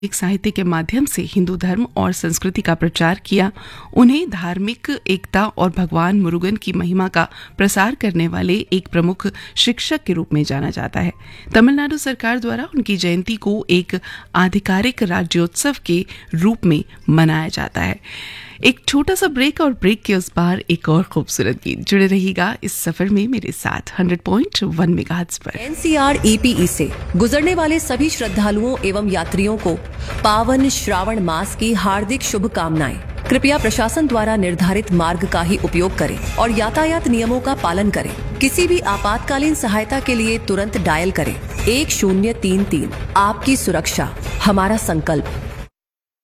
एक साहित्य के माध्यम से हिंदू धर्म और संस्कृति का प्रचार किया। उन्हें धार्मिक एकता और भगवान मुरुगन की महिमा का प्रसार करने वाले एक प्रमुख शिक्षक के रूप में जाना जाता है। तमिलनाडु सरकार द्वारा उनकी जयंती को एक आधिकारिक राज्योत्सव के रूप में मनाया जाता है। एक छोटा सा ब्रेक और ब्रेक के उस पार एक और खूबसूरत गीत। जुड़े रहिएगा इस सफर में मेरे साथ 100.1 मेगाहर्ट्ज पर। NCREPE से गुजरने वाले सभी श्रद्धालुओं एवं यात्रियों को पावन श्रावण मास की हार्दिक शुभकामनाएं। कृपया प्रशासन द्वारा निर्धारित मार्ग का ही उपयोग करें और यातायात नियमों का पालन करें। किसी भी आपातकालीन सहायता के लिए तुरंत डायल करें 1033। आपकी सुरक्षा हमारा संकल्प।